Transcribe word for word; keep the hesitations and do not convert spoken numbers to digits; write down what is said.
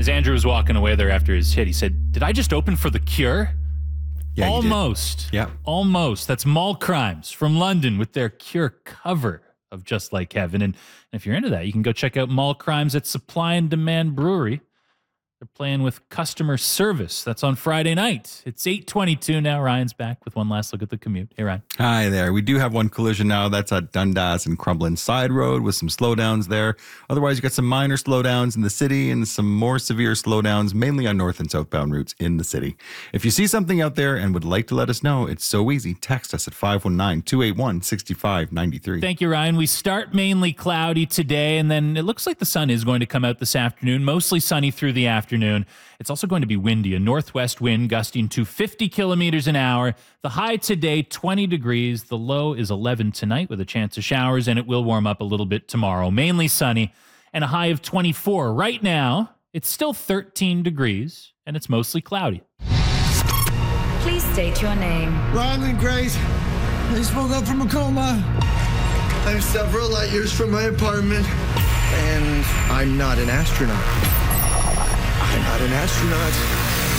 As Andrew was walking away there after his hit, he said, did I just open for The Cure? Yeah, Almost. Yeah. Almost. That's Mall Crimes from London with their Cure cover of Just Like Heaven. And if you're into that, you can go check out Mall Crimes at Supply and Demand Brewery. They're playing with Customer Service. That's on Friday night. It's eight twenty-two now. Ryan's back with one last look at the commute. Hey, Ryan. Hi there. We do have one collision now. That's at Dundas and Crumlin Side Road with some slowdowns there. Otherwise, you got some minor slowdowns in the city and some more severe slowdowns, mainly on north and southbound routes in the city. If you see something out there and would like to let us know, it's so easy. Text us at five one nine, two eight one, six five nine three. Thank you, Ryan. We start mainly cloudy today, and then it looks like the sun is going to come out this afternoon, mostly sunny through the afternoon. Afternoon. It's also going to be windy, a northwest wind gusting to fifty kilometers an hour. The high today, twenty degrees. The low is eleven tonight with a chance of showers, and it will warm up a little bit tomorrow. Mainly sunny and a high of twenty-four. Right now, it's still thirteen degrees, and it's mostly cloudy. Please state your name. Ryland Grace. I just woke up from a coma. I'm several light years from my apartment, and I'm not an astronaut. I'm not an astronaut.